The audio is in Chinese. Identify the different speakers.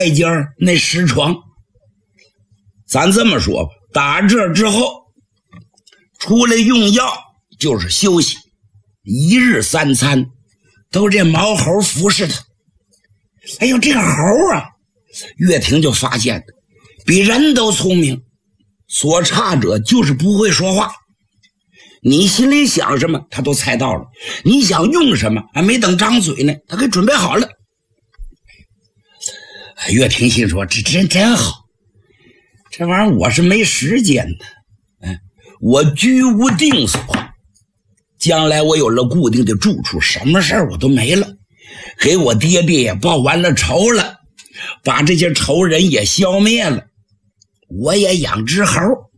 Speaker 1: 间那10床。咱这么说吧，打这之后除了用药就是休息，1日3餐都这毛猴服侍他。哎呦，这个猴啊，岳霆就发现比人都聪明，所差者就是不会说话。你心里想什么他都猜到了，你想用什么还没等张嘴呢，他给准备好了。岳霆心说，这真好，这玩意儿我是没时间的，我居无定所，将来我有了固定的住处，什么事儿我都没了，给我爹也报完了仇了，把这些仇人也消灭了，我也养只猴，